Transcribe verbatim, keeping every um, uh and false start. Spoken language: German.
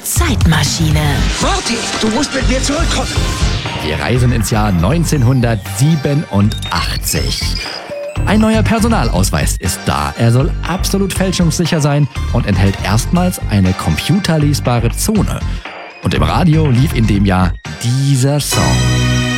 Zeitmaschine. Marty, du musst mit mir zurückkommen. Wir reisen ins Jahr neunzehnhundertsiebenundachtzig. Ein neuer Personalausweis ist da. Er soll absolut fälschungssicher sein und enthält erstmals eine computerlesbare Zone. Und im Radio lief in dem Jahr dieser Song.